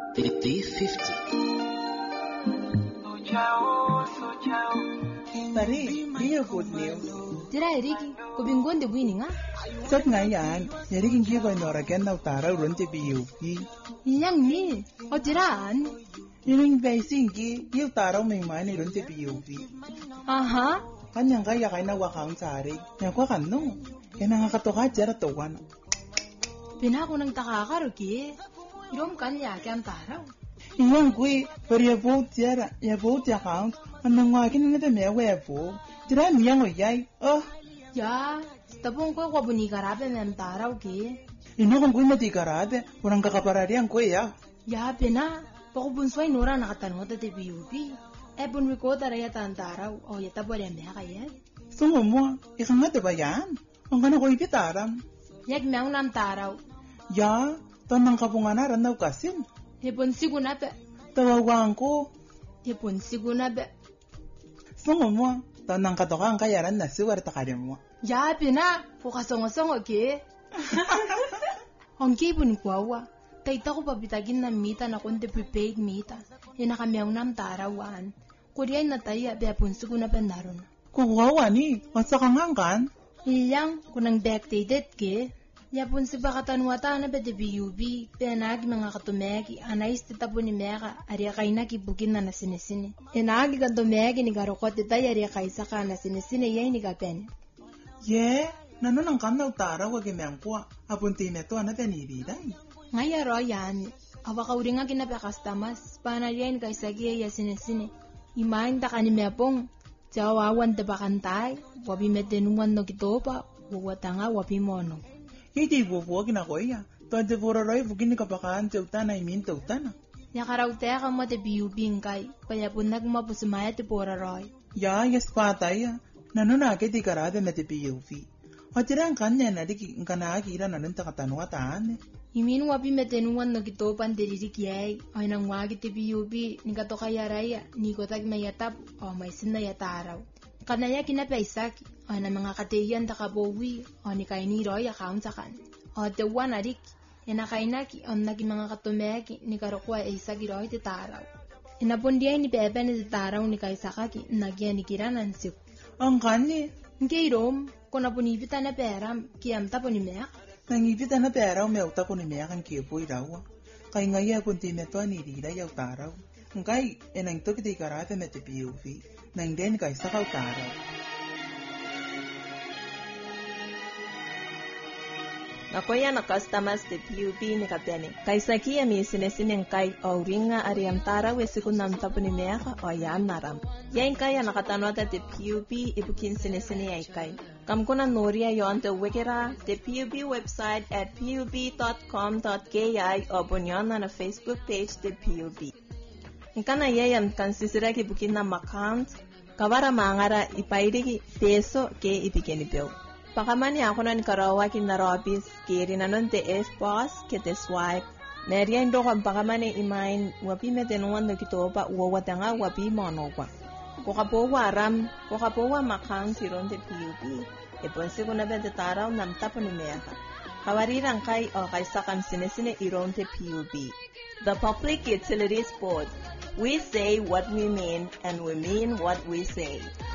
D50. Tari, here good news. Dira Eriki, kubingonde bwini nga? Sat nga yan, yarikin kiyo ko inoragan na utara urunti BUP. Iyang ni, o diraan? Yung basing ki, yung utara may mani urunti BUP. Aha, Kanyang kaya kay na wakang sari, yang kwa kano, kaya nakakatoka jara tawan. pinako ng takakaro ki. Irom kanya kyan taraw. Iyang kui, pero ya vote account, anong wakin na may webo, jara miyang oyay, oh, Ya, tapong ko buni karabe mem taraw ki. ino kong kui matikarade, urang kakaparari ang kui ya. Ya, pina, pakubunsoy nura nakatanong ta BUP. Ebon wiko taraya tan taraw, o yata po rin mea kayet. Sungo mo, ikang nga diba yan? Ang kana ko ipitaram. Yag meang nam taraw. Ya, tanang kapunganaran daw kasin. Hepon sigo na be. Tawawang ko. Hepon sigo na be. Sungo mo, tanang katokang kayaran na siwar takarim mo. Ya, pina, pukasongo-songo ki. Ang kibon ko awa. Taita ko papitagin na mita na kundi prepaid mita. Inakamyaw nam tarawan. Kuriay na tayo, bepon sigo na pendaron. Kuwawa ni, wasa kang hangkan? Iyang, kunang backdated ki. Yapon si bakatanwata na ba de BUB, penagi mga katumegi, anais titapo ni meka, ariya kay nakibukin na nasinisini. Inagi ka tumegi ni garukot itay ariya kay saka nasinisini yay ni gapen. Ye, nano nang kam na utara wag imeng kwa, apunti meto na tenibiday. Ngayaro yan, awa ka uri nga kinapakastamas, panariyan kay sagi ya sinisini. Imahin ta ka ni mepong, jawawan te bakantay, wabi metenuan no kitopa, wawata nga wabi mono. Hindi bubuwa kinakoya, tuwante puraroy bugin ni kapakaan tiutana imin tiutana. Yakarautaya ka mo te BUB kay, kaya po nagmapusumaya te poraroy. Ya, yes patay, nano na kiti karade na ti PUV. O tirang kanya na di kanakira na nun takatanuataan. Imin wapi metenuan no kitopan diririk yay, ay nang wagi te BUB, ni kato kaya raya, ni ko tag mayatap, o may sinayataraw. Kanaya kinapaisaki, o na mga kateyan takabowi, o ni kay ni Roy account sakan. O te wanarik, inakainaki, o nagi mga katumeki, ni karukwa ay isagi Roy titaraw. Inapundiay ni Pepe ni titaraw ni kay sakaki, nagyan ni kiranan sip. Ang kanya, Ngay rom, kung napunipita na peram, kiyam tapo ni Mek. nangipita na pera may uta ko ni Mea kang kipoy daw. Kay ngaya punti meto ni Rida yaw taraw. Kay enang to kiti karate na ti PUV, nang den kay sakaw taraw. Nakoya na customers de PUB ni kapene. Kay sakia mi sinesinen kay auringa ariam tara wesikun nam tapu ni meka o yan naram. Yain kaya nakatanwata de PUB ibukin sinesine ay kay. Kamkuna noria yon te wikira de PUB website at pub.com.ki o bunyon na Facebook page de PUB. Nkana yayam kan sisira ki bukin na account kawara mangara ipairiki peso ke ibigeni bill. Pakamani ako na ni karawa kin na robis kiri na nun te F-boss kete swipe. Neriyan do kang pakamani imain wapi metenuan do kitopa uwawata nga wapi monokwa. Kukapowa aram, kukapowa makang siron te PUB. Iponsi ko na bete taraw nam tapo ni meka. Kawarirang kay o kay sakam sinesine iron te PUB. The Public Utilities Board. We say what we mean and we mean what we say.